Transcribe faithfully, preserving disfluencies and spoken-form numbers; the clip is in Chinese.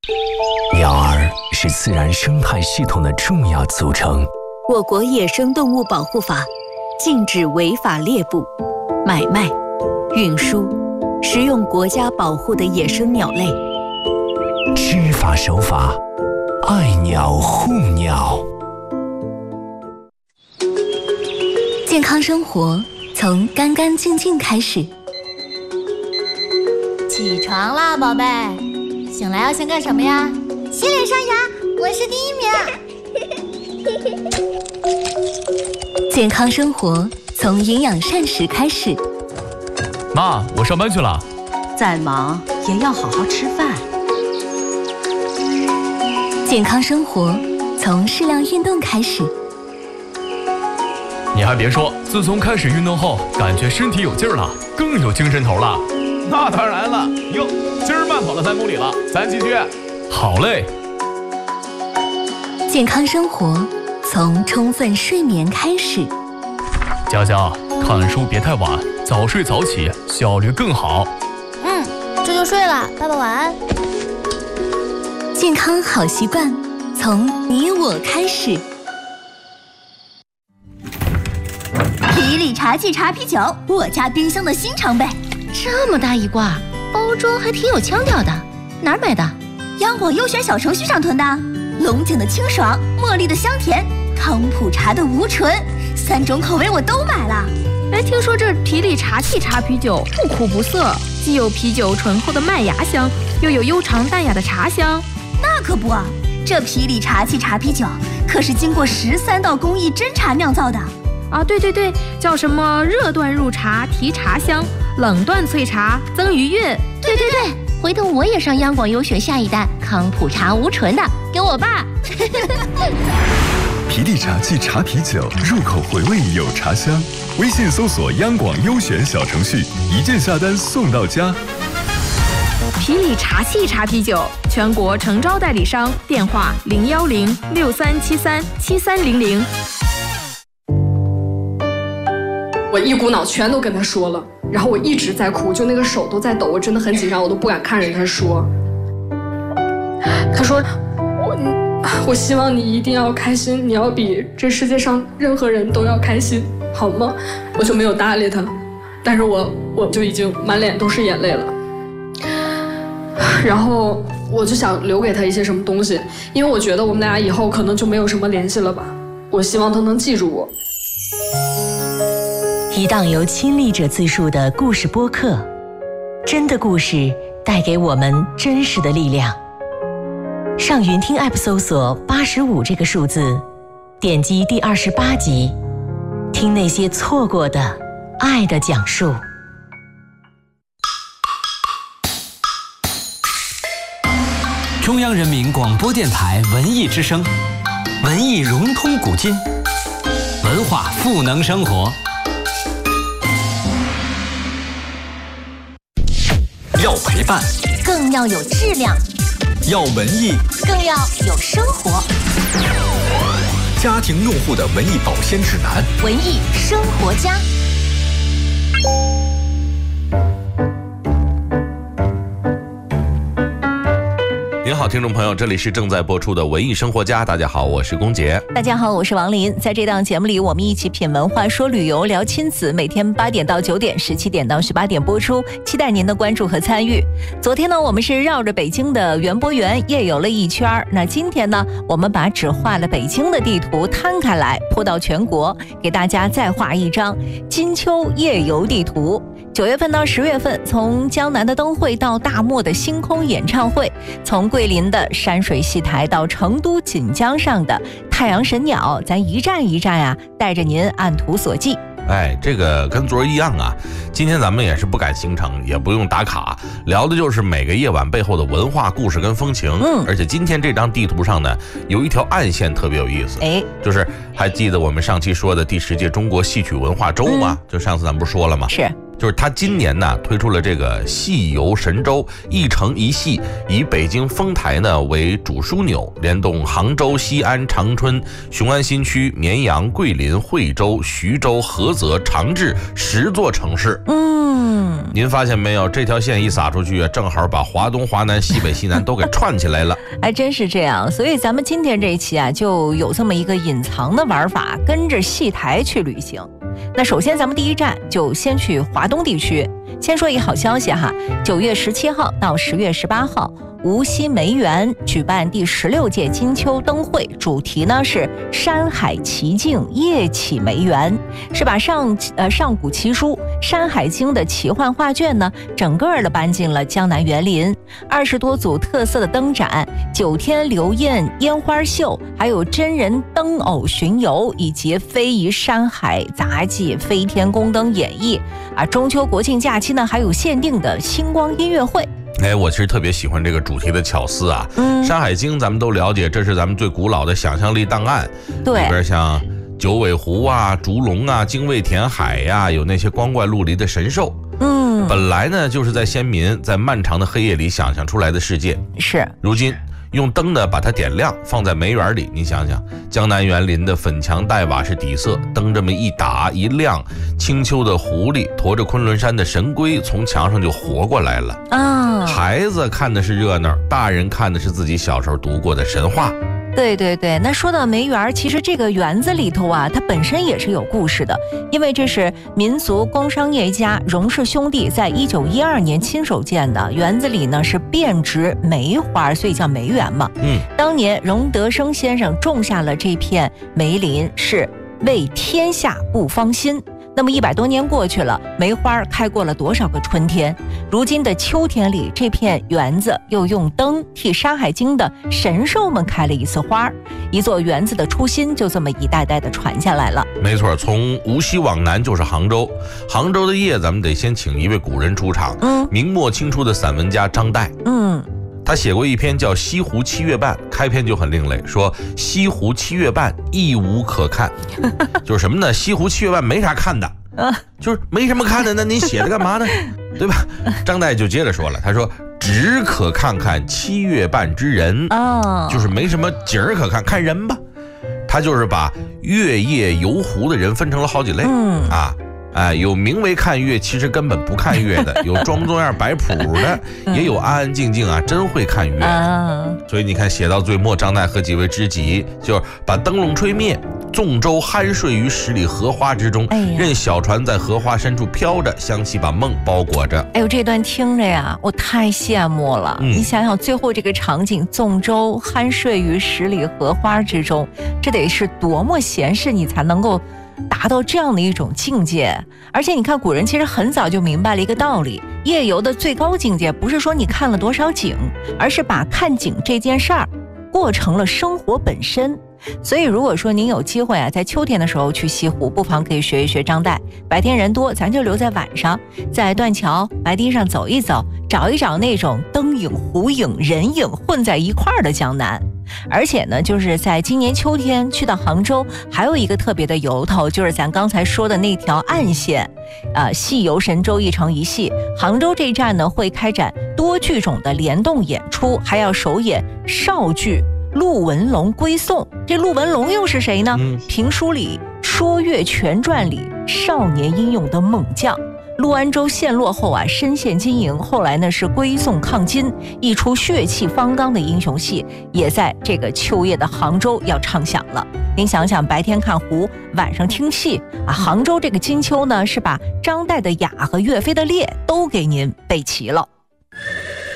鸟儿是自然生态系统的重要组成。 我国野生动物保护法禁止违法猎捕、买卖、运输、食用国家保护的野生鸟类。 知法守法，爱鸟护鸟。 健康生活从干干净净开始。 起床啦，宝贝！醒来要先干什么呀？ 洗脸刷牙，我是第一名。 健康生活从营养膳食开始。 妈，我上班去了。 再忙也要好好吃饭。 健康生活从适量运动开始。 你还别说，自从开始运动后，感觉身体有劲儿了，更有精神头了。 那当然了，哟，今儿慢跑了三公里了，咱继续。 好嘞。 健康生活从充分睡眠开始。 佳佳，看书别太晚，早睡早起，效率更好。 嗯，这就睡了，爸爸晚安。 健康好习惯从你我开始。 皮里茶气茶啤酒，我家冰箱的新常备。 这么大一挂，包装还挺有腔调的，哪儿买的？ 央广优选小程序上囤的。龙井的清爽，茉莉的香甜，康普茶的无醇，三种口味我都买了。 哎，听说这皮里茶气茶啤酒不苦不涩，既有啤酒醇厚的麦芽香，又有悠长淡雅的茶香。 那可不，这皮里茶气茶啤酒可是经过十三道工艺真茶酿造的。 啊，对对对，叫什么热段入茶提茶香，冷段萃茶增余韵。 对对对，回头我也上央广优选下一单康普茶无醇的，给我爸。 皮里茶气茶啤酒，入口回味有茶香。微信搜索央广优选小程序，一键下单送到家。 皮里茶气茶啤酒，全国诚招代理商，电话零幺零六三七三七三零零。 我一股脑全都跟他说了，然后我一直在哭，就那个手都在抖，我真的很紧张，我都不敢看着他说。他说我我希望你一定要开心，你要比这世界上任何人都要开心，好吗？我就没有搭理他，但是我我就已经满脸都是眼泪了。然后我就想留给他一些什么东西，因为我觉得我们俩以后可能就没有什么联系了吧，我希望他能记住我。 一档由亲历者自述的故事播客，真的故事带给我们真实的力量。上云听 App 搜索八十五这个数字，点击第二十八集，听那些错过的爱的讲述。 中央人民广播电台文艺之声，文艺融通古今，文化赋能生活。 要陪伴， 更要有质量； 要文艺， 更要有生活。 家庭用户的文艺保鲜指南， 文艺生活家。 您好，听众朋友，这里是正在播出的文艺生活家。大家好，我是龚杰。 大家好，我是王林。在这档节目里，我们一起品文化、说旅游、聊亲子。每天八点到九点，十七点到十八点播出，期待您的关注和参与。昨天呢，我们是绕着北京的园博园夜游了一圈。那今天呢，我们把只画了北京的地图摊开来，铺到全国，给大家再画一张金秋夜游地图。九月份到十月份，从江南的灯会到大漠的星空演唱会，从桂林的山水戏台到成都锦江上的太阳神鸟，咱一站一站啊，带着您按图索骥。 哎，这个跟昨儿一样啊，今天咱们也是不赶行程，也不用打卡，聊的就是每个夜晚背后的文化故事跟风情。嗯，而且今天这张地图上呢，有一条暗线特别有意思。哎，就是还记得我们上期说的第十届中国戏曲文化周吗？嗯、就上次咱们不是说了吗？ 是。 就是他今年呢推出了这个戏游神州一城一戏，以北京丰台呢为主枢纽，联动杭州、西安、长春、雄安新区、绵阳、桂林、惠州、徐州、菏泽、长治十座城市。 嗯， 您发现没有，这条线一撒出去，正好把华东、华南、西北、西南都给串起来了。 还真是这样，所以咱们今天这一期啊，就有这么一个隐藏的玩法，跟着戏台去旅行。那首先咱们第一站就先去华东地区。先说一个好消息哈，九月十七号到十月十八号，无锡梅园举办第十六届金秋灯会，主题呢是山海奇境夜启梅园，是把上呃上古奇书《山海经》的奇幻画卷呢，整个的搬进了江南园林。二十多组特色的灯展、九天流焰烟花秀，还有真人灯偶巡游，以及非遗山海杂技飞天宫灯演绎啊。中秋国庆假期呢，还有限定的星光音乐会。 哎，我其实特别喜欢这个主题的巧思啊。 嗯， 山海经咱们都了解，这是咱们最古老的想象力档案。 对， 里边像九尾狐啊、烛龙啊、精卫填海呀、啊，有那些光怪陆离的神兽。 嗯， 本来呢就是在先民在漫长的黑夜里想象出来的世界。 是， 如今用灯呢把它点亮，放在梅园里，你想想，江南园林的粉墙黛瓦是底色，灯这么一打一亮，青丘的狐狸驮着昆仑山的神龟从墙上就活过来了啊！ 孩子看的是热闹，大人看的是自己小时候读过的神话。 对对对，那说到梅园，其实这个园子里头啊，它本身也是有故事的，因为这是民族工商业家荣氏兄弟在一九一二年亲手建的，园子里呢是遍植梅花，所以叫梅园嘛。 嗯， 当年荣德生先生种下了这片梅林，是为天下不芳心。那么一百多年过去了，梅花开过了多少个春天？如今的秋天里，这片园子又用灯替《山海经》的神兽们开了一次花，一座园子的初心就这么一代代的传下来了。 没错，从无锡往南就是杭州。杭州的夜，咱们得先请一位古人出场。 嗯， 明末清初的散文家张岱。 嗯。 他写过一篇叫《西湖七月半》，开篇就很另类，说西湖七月半亦无可看，就是什么呢？西湖七月半没啥看的，就是没什么看的，那你写的干嘛呢？对吧？张岱就接着说了，他说只可看看七月半之人， 哦， 就是没什么景儿可看，看人吧。他就是把月夜游湖的人分成了好几类， 嗯啊。哎，有名为看月，其实根本不看月的；有装模作样摆谱的，也有安安静静啊，真会看月的。 啊、 所以你看，写到最末，张岱和几位知己就是把灯笼吹灭，纵舟酣睡于十里荷花之中， 哎、 任小船在荷花深处飘着，香气把梦包裹着。 哎呦，这段听着呀，我太羡慕了。嗯、你想想，最后这个场景，纵舟酣睡于十里荷花之中，这得是多么闲适，你才能够达到这样的一种境界。而且你看，古人其实很早就明白了一个道理，夜游的最高境界不是说你看了多少景，而是把看景这件事儿过成了生活本身。所以如果说您有机会啊，在秋天的时候去西湖，不妨可以学一学张岱，白天人多，咱就留在晚上，在断桥白堤上走一走，找一找那种灯影湖影人影混在一块儿的江南。而且呢，就是在今年秋天去到杭州，还有一个特别的由头，就是咱刚才说的那条暗线，呃，戏游神州一城一戏。杭州这一站呢，会开展多剧种的联动演出，还要首演少剧陆文龙归宋。这陆文龙又是谁呢？ 嗯、 评书里《说岳全传》里少年英勇的猛将。陆安州陷落后啊，深陷金营，后来呢是归宋抗金，一出血气方刚的英雄戏，也在这个秋夜的杭州要唱响了。您想想，白天看湖，晚上听戏啊，杭州这个金秋呢，是把张岱的雅和岳飞的烈都给您备齐了。